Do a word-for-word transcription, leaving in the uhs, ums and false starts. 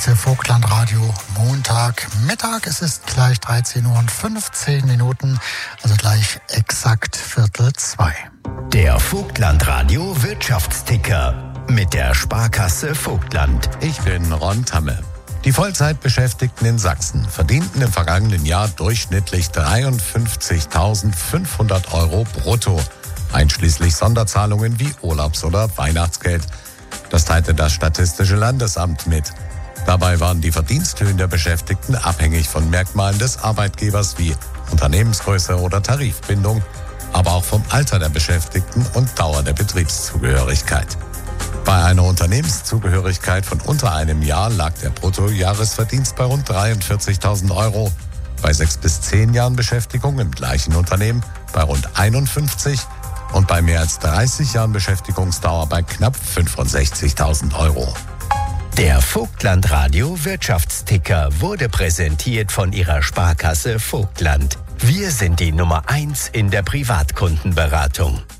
Sparkasse Vogtlandradio Montag Mittag. Es ist gleich dreizehn Uhr und fünfzehn Minuten, also gleich exakt Viertel zwei. Der Vogtlandradio Wirtschaftsticker mit der Sparkasse Vogtland. Ich bin Ron Tamme. Die Vollzeitbeschäftigten in Sachsen verdienten im vergangenen Jahr durchschnittlich dreiundfünfzigtausendfünfhundert Euro brutto, einschließlich Sonderzahlungen wie Urlaubs- oder Weihnachtsgeld. Das teilte das Statistische Landesamt mit. Dabei waren die Verdiensthöhen der Beschäftigten abhängig von Merkmalen des Arbeitgebers wie Unternehmensgröße oder Tarifbindung, aber auch vom Alter der Beschäftigten und Dauer der Betriebszugehörigkeit. Bei einer Unternehmenszugehörigkeit von unter einem Jahr lag der Bruttojahresverdienst bei rund dreiundvierzigtausend Euro, bei sechs bis zehn Jahren Beschäftigung im gleichen Unternehmen bei rund einundfünfzig und bei mehr als dreißig Jahren Beschäftigungsdauer bei knapp fünfundsechzigtausend Euro. Der Vogtlandradio Wirtschaftsticker wurde präsentiert von Ihrer Sparkasse Vogtland. Wir sind die Nummer eins in der Privatkundenberatung.